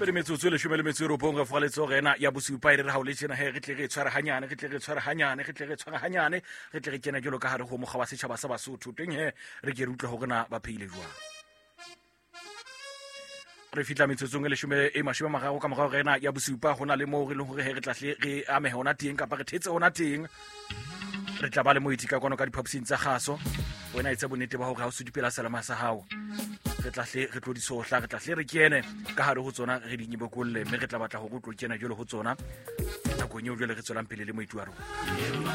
Pele metsotso le shumele metsoro bonga fa letso rena ya bosupa ire ha o le tshena he re tle re tshwara hanyane re tle re tshwara hanyane re tle re tshwara hanyane re tle re kena jolo ka hare ho mogwa wa setšhaba sa Basotho teng he re ke re utlwa ho rena ba pheile jwang re fitla metsotsong le shumele e mashome magago ka mogwa rena ya bosupa hona le mo re le hore he re tlahle re ame hona teng kapa re thetse hona teng re tla ba le moiti ka kwano ka diphaposing tsa gaso wena itse bonnete ba hore ha o se dipela salama sa hao re tlahle re tlo di sohla re tlahle re kene ka hare ho tsona re di nyibokolle mme re tla batla ho go tlo kena jolo ho tsona nakong eo jole re tswelang pele le moiti wa rona